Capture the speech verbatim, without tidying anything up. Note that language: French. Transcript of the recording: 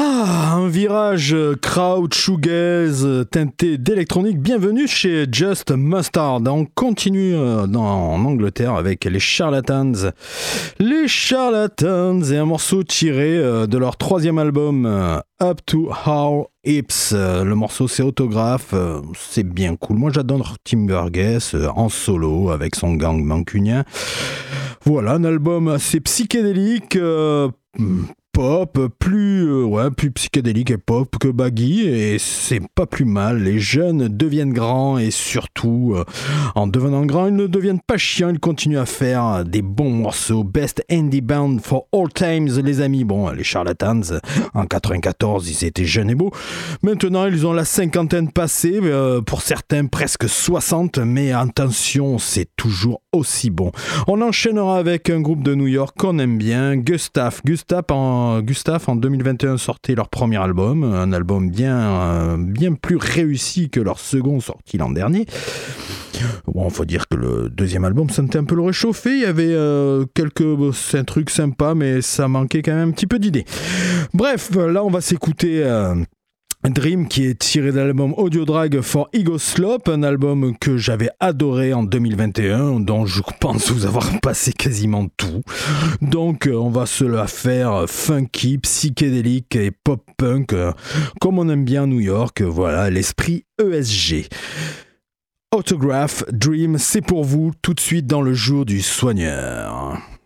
Ah, un virage crowd shoegaze teinté d'électronique. Bienvenue chez Just Mustard. On continue dans, en Angleterre avec les Charlatans. Les Charlatans et un morceau tiré de leur troisième album Up to Our Hips. Le morceau c'est Autographe. C'est bien cool. Moi j'adore Tim Burgess en solo avec son gang mancunien. Voilà, un album assez psychédélique. Euh, pop, plus, euh, ouais, plus psychédélique et pop que baggy, et c'est pas plus mal. Les jeunes deviennent grands, et surtout, euh, en devenant grands, ils ne deviennent pas chiants, ils continuent à faire des bons morceaux. Best indie band for all times, les amis. Bon, les Charlatans, en quatre-vingt-quatorze, ils étaient jeunes et beaux. Maintenant, ils ont la cinquantaine passée, euh, pour certains presque soixante, mais attention, c'est toujours aussi bon. On enchaînera avec un groupe de New York qu'on aime bien, Gustave. Gustave en Gustave en deux mille vingt et un sortait leur premier album, un album bien, euh, bien plus réussi que leur second sorti l'an dernier. Bon, faut dire que le deuxième album sentait un peu le réchauffé, il y avait euh, quelques un trucs sympas, mais ça manquait quand même un petit peu d'idées. Bref, là on va s'écouter euh, Dream, qui est tiré de l'album Audio Drag for Ego Slope, un album que j'avais adoré en deux mille vingt et un, dont je pense vous avoir passé quasiment tout. Donc on va se la faire funky, psychédélique et pop-punk, comme on aime bien à New York. Voilà, l'esprit E S G. Autograph, Dream, c'est pour vous tout de suite dans le jour du soigneur.